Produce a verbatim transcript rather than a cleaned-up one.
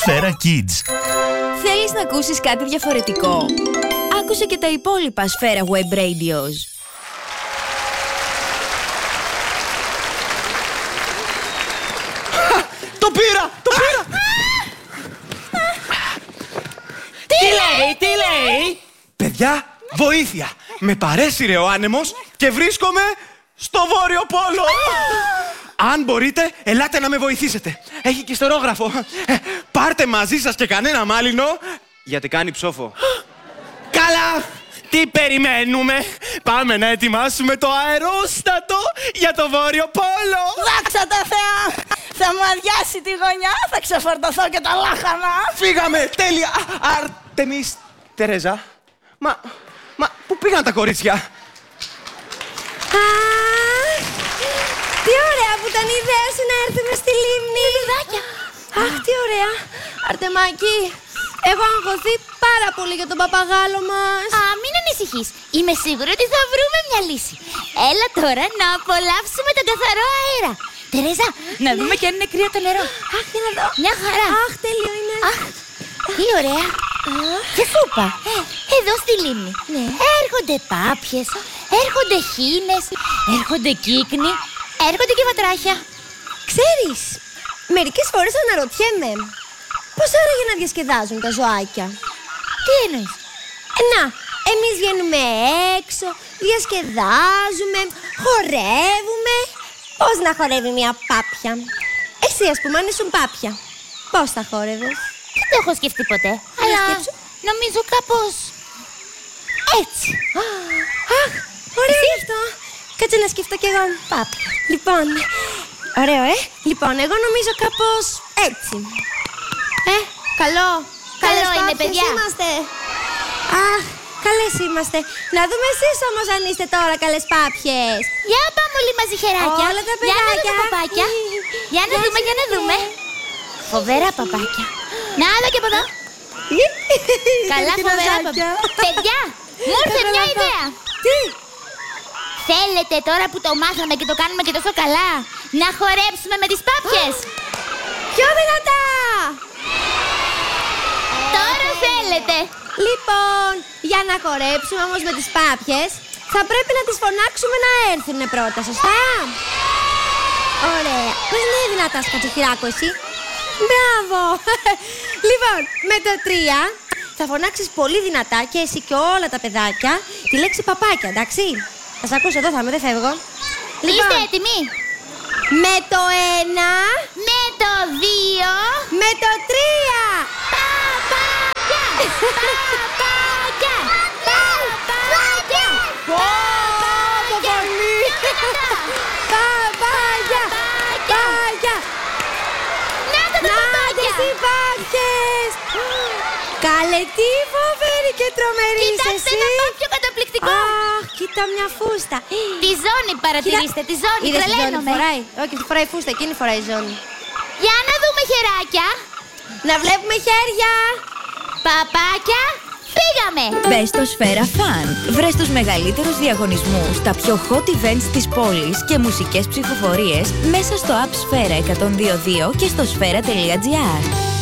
Σφαίρα Kids. Θέλεις να ακούσεις κάτι διαφορετικό? Άκουσε και τα υπόλοιπα Σφαίρα Web Radios. Το πήρα! Το πήρα! Τι λέει, τι λέει? Παιδιά, βοήθεια! Με παρέσυρε ο άνεμος και βρίσκομαι στο Βόρειο Πόλο! Αν μπορείτε, ελάτε να με βοηθήσετε. Έχει και ιστερόγραφο. Ε, Πάρτε μαζί σας και κανένα μάλινο, γιατί κάνει ψόφο. Καλά! Τι περιμένουμε? Πάμε να ετοιμάσουμε το αερόστατο για το Βόρειο Πόλο! Δόξα τω Θεώ! Θα μου αδειάσει τη γωνιά, θα ξεφορτωθώ και τα λάχανα. Φύγαμε! Τέλεια! Άρτεμις, Τερέζα. Μα, μα, πού πήγαν τα κορίτσια? Αχ, τι ωραία που ήταν η ιδέα σου να έρθουμε στη λίμνη. Παιδάκια. Αχ, τι ωραία. Αρτεμάκι, έχω αγχωθεί πάρα πολύ για τον παπαγάλο μας. Α, μην ανησυχείς. Είμαι σίγουρη ότι θα βρούμε μια λύση. Έλα τώρα να απολαύσουμε τον καθαρό αέρα. Τερέζα, να δούμε και αν είναι κρύο το νερό. Αχ, για να δω. Μια χαρά. Αχ, τέλειο είναι. Αχ, τι ωραία. Και σούπα. Εδώ στη λίμνη. Ναι. Έρχονται πάπιες, έρχονται χήνες, έρχονται κύκνοι, έρχονται και βατράχια. Ξέρεις, μερικές φορές αναρωτιέμαι πώς άραγε να διασκεδάζουν τα ζωάκια. Τι εννοείς? Ε, να, εμείς βγαίνουμε έξω, διασκεδάζουμε, χορεύουμε. Πώς να χορεύει μια πάπια? Εσύ, ας πούμε, αν ήσουν πάπια, πώς θα χόρευες? Δεν το έχω σκεφτεί ποτέ. Αλλά σκέψου. νομίζω κάπως έτσι. Αχ, ωραίο αυτό. Κάτσε να σκεφτώ κι εγώ. Πάπια. Λοιπόν, ωραίο, ε. Λοιπόν, εγώ νομίζω κάπως έτσι. Ε, καλό. Καλό Καλές είναι, πάπιες παιδιά. Είμαστε. Αχ, καλές είμαστε. Να δούμε εσείς όμως αν είστε τώρα καλές πάπιες. Για πάμε όλοι μαζί χεράκια. Όλα τα Για να παιδάκια. δούμε παπάκια. Για να Γεια δούμε, σου, για να ναι. δούμε. Φοβερά παπάκια. Να δω και από εδώ. Καλά, Τι φοβερά ναζάκια. παπάκια. Παιδιά, μου ήρθε Καταλαβαίνω. μια ιδέα. Τι? Θέλετε τώρα που το μάθαμε και το κάνουμε και τόσο καλά να χορέψουμε με τις πάπιες? Πιο δυνατά! Τώρα θέλετε. Λοιπόν, για να χορέψουμε όμως με τις πάπιες, θα πρέπει να τις φωνάξουμε να έρθουν πρώτα, σωστά? Ωραία. Πες ναι δυνατά, σκατσοχυράκο, εσύ. Μπράβο! Λοιπόν, με το τρία θα φωνάξεις πολύ δυνατά και εσύ και όλα τα παιδάκια τη λέξη παπάκια, εντάξει? Θα σ' ακούσω εδώ, θα είμαι, δεν φεύγω. Είστε έτοιμοι? Με το ένα, Με το δύο. με το τρία. Παπάκια! Παπάκια! Παπάκια! Πω, πολύ! Παπάκια! Παπάκια! Να τα τα Να παπάκια! τις οι πάπιες! Καλέ, τι φοβερή και τρομερή είσαι Κοιτάξτε εσύ! ένα πάπιο καταπληκτικό! Αχ, κοίτα μια φούστα! Τη ζώνη παρατηρήστε, τη ζώνη, Είδες τη ζώνη που τρελαίνομαι. φοράει? Όχι, τη φοράει φούστα, εκείνη φοράει η ζώνη. Για να δούμε χεράκια. Να βλέπουμε χέρια! Παπάκια, φύγαμε! Μπες στο Σφαίρα Fun. Βρες τους μεγαλύτερους διαγωνισμούς, τα πιο hot events της πόλης και μουσικές ψηφοφορίες μέσα στο app Σφαίρα εκατόν δύο δύο και στο σφαίρα τελεία τζι άρ.